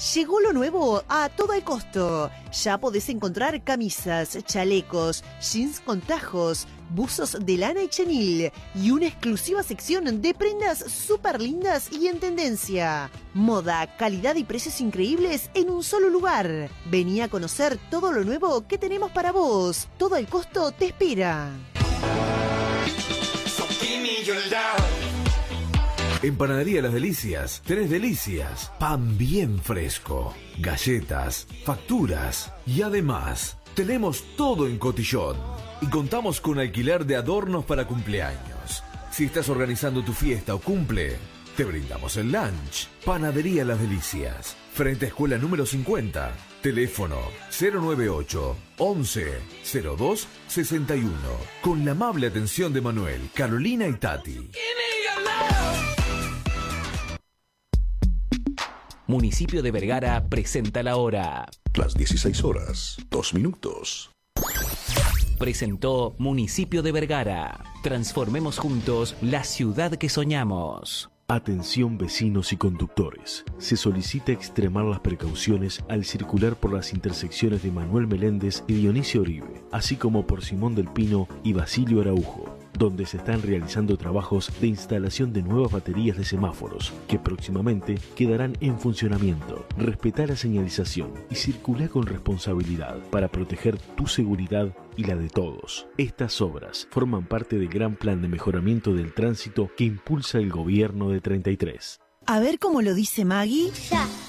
Llegó lo nuevo a todo el costo. Ya podés encontrar camisas, chalecos, jeans con tajos, buzos de lana y chenil y una exclusiva sección de prendas súper lindas y en tendencia. Moda, calidad y precios increíbles en un solo lugar. Vení a conocer todo lo nuevo que tenemos para vos. Todo el costo te espera. En Panadería Las Delicias tenés delicias, pan bien fresco, galletas, facturas y además tenemos todo en cotillón y contamos con alquiler de adornos para cumpleaños. Si estás organizando tu fiesta o cumple, te brindamos el lunch. Panadería Las Delicias, frente a Escuela número 50, teléfono 098 11 02 61, con la amable atención de Manuel, Carolina y Tati. Municipio de Vergara presenta la hora. Las 16 horas, 2 minutos. Presentó Municipio de Vergara. Transformemos juntos la ciudad que soñamos. Atención vecinos y conductores. Se solicita extremar las precauciones al circular por las intersecciones de Manuel Meléndez y Dionisio Oribe, así como por Simón del Pino y Basilio Araujo, donde se están realizando trabajos de instalación de nuevas baterías de semáforos, que próximamente quedarán en funcionamiento. Respetá la señalización y circulá con responsabilidad para proteger tu seguridad y la de todos. Estas obras forman parte del gran plan de mejoramiento del tránsito que impulsa el gobierno de 33. A ver cómo lo dice Maggie. Ya.